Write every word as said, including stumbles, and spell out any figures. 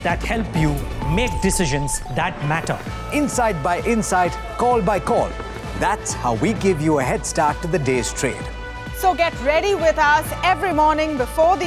that help you make decisions that matter. Insight by insight, call by call. That's how we give you a head start to the day's trade. So get ready with us every morning before the